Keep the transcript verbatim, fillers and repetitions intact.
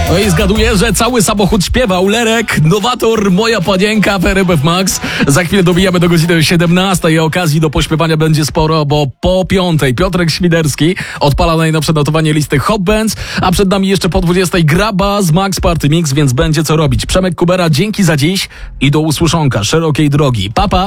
No i zgaduję, że cały samochód śpiewał. Lerek, Nowator, Moja Panienka w R M F Max. Za chwilę dobijamy do godziny siedemnastej. Okazji do pośpiewania będzie sporo, bo po piątej Piotrek Świderski odpala najnowsze notowanie listy Hot Bands, a przed nami jeszcze po dwudziestej Graba z Max Party Mix, więc będzie co robić. Przemek Kubera, dzięki za dziś i do usłyszonka. Szerokiej drogi. Pa, pa.